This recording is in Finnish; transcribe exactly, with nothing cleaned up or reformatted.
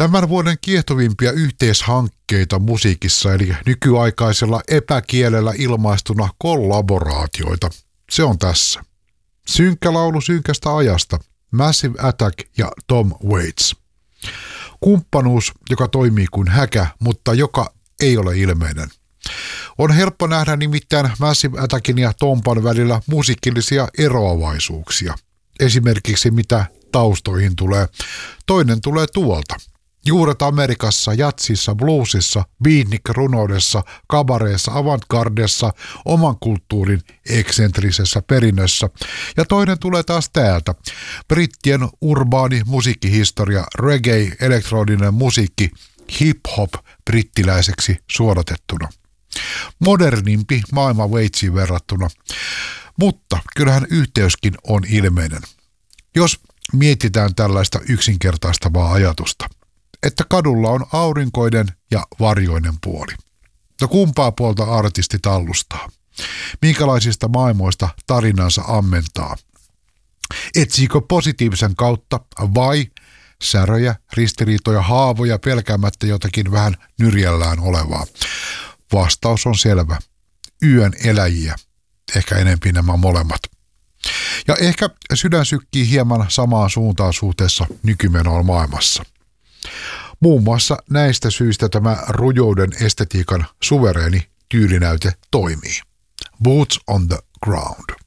Tämän vuoden kiehtovimpia yhteishankkeita musiikissa, eli nykyaikaisella epäkielellä ilmaistuna kollaboraatioita, se on tässä. Synkkä laulu synkästä ajasta, Massive Attack ja Tom Waits. Kumppanuus, joka toimii kuin häkä, mutta joka ei ole ilmeinen. On helppo nähdä nimittäin Massive Attackin ja Tompan välillä musiikillisia eroavaisuuksia. Esimerkiksi mitä taustoihin tulee. Toinen tulee tuolta. Juuret Amerikassa, jatsissa, bluesissa, beatnik-runoudessa, kabareessa, avantgardessa, oman kulttuurin eksentrisessä perinnössä. Ja toinen tulee taas täältä. Brittien urbaani musiikkihistoria, reggae, elektroninen musiikki, hip-hop brittiläiseksi suodatettuna. Modernimpi maailma Waitsiin verrattuna. Mutta kyllähän yhteyskin on ilmeinen. Jos mietitään tällaista yksinkertaistavaa ajatusta, että kadulla on aurinkoinen ja varjoinen puoli. No kumpaa puolta artisti tallustaa? Minkälaisista maailmoista tarinansa ammentaa? Etsiikö positiivisen kautta vai säröjä, ristiriitoja, haavoja pelkäämättä jotakin vähän nyrjällään olevaa? Vastaus on selvä. Yön eläjiä. Ehkä enempi nämä molemmat. Ja ehkä sydän sykkii hieman samaan suuntaan suhteessa nykymenoon maailmassa. Muun muassa näistä syistä tämä rujouden estetiikan suvereeni tyylinäyte toimii. Boots on the ground.